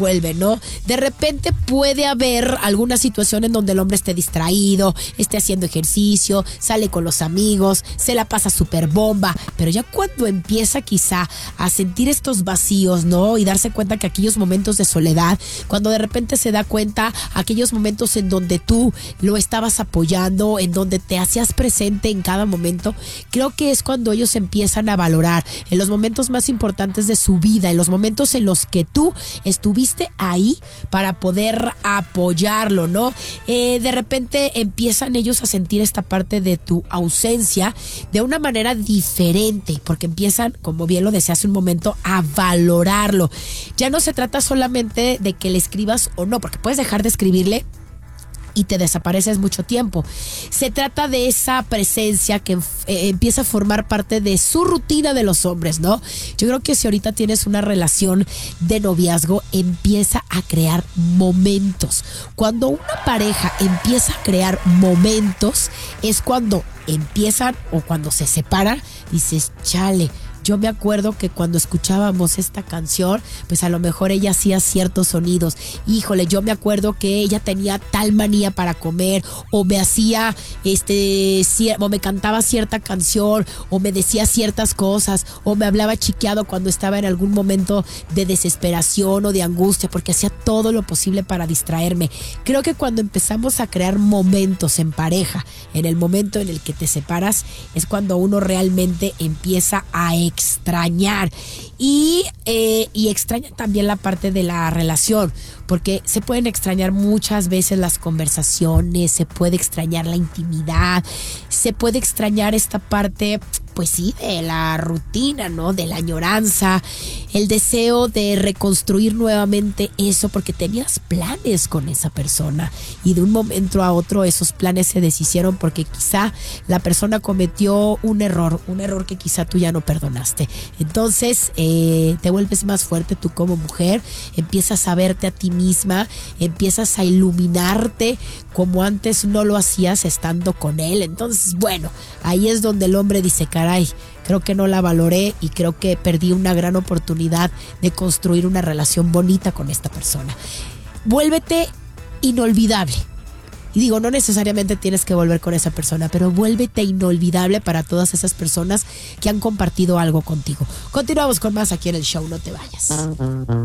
vuelve, ¿no? De repente puede haber alguna situación en donde el hombre esté distraído, esté haciendo ejercicio, sale con los amigos, se la pasa súper bomba, pero ya cuando empieza quizá a sentir estos vacíos, ¿no? Y darse cuenta que aquellos momentos de soledad, cuando de repente se da cuenta aquellos momentos en donde tú lo estabas apoyando, en donde te hacías presente en cada momento, creo que es cuando ellos empiezan a valorar en los momentos más importantes de su vida, en los momentos en los que tú estuviste ahí para poder apoyarlo, ¿no? De repente empiezan ellos a sentir esta parte de tu ausencia de una manera diferente, porque empiezan, como bien lo decía hace un momento, a valorarlo. Ya no se trata solamente de que le escribas o no, porque puedes dejar de escribirle y te desapareces mucho tiempo. Se trata de esa presencia que empieza a formar parte de su rutina de los hombres, ¿no? Yo creo que si ahorita tienes una relación de noviazgo, empieza a crear momentos. Cuando una pareja empieza a crear momentos, es cuando empiezan o cuando se separan, dices, chale, yo me acuerdo que cuando escuchábamos esta canción, pues a lo mejor ella hacía ciertos sonidos. Híjole, yo me acuerdo que ella tenía tal manía para comer, o me hacía, o me cantaba cierta canción, o me decía ciertas cosas, o me hablaba chiqueado cuando estaba en algún momento de desesperación o de angustia, porque hacía todo lo posible para distraerme. Creo que cuando empezamos a crear momentos en pareja, en el momento en el que te separas, es cuando uno realmente empieza a extrañar y extraña también la parte de la relación, porque se pueden extrañar muchas veces las conversaciones, se puede extrañar la intimidad, se puede extrañar esta parte, pues sí, de la rutina, ¿no? De la añoranza, el deseo de reconstruir nuevamente eso, porque tenías planes con esa persona y de un momento a otro esos planes se deshicieron porque quizá la persona cometió un error que quizá tú ya no perdonaste. Entonces te vuelves más fuerte tú como mujer, empiezas a verte a ti misma, empiezas a iluminarte como antes no lo hacías estando con él. Entonces, bueno, ahí es donde el hombre dice, caray, creo que no la valoré y creo que perdí una gran oportunidad de construir una relación bonita con esta persona. Vuélvete inolvidable. Y digo, no necesariamente tienes que volver con esa persona, pero vuélvete inolvidable para todas esas personas que han compartido algo contigo. Continuamos con más aquí en el show, no te vayas.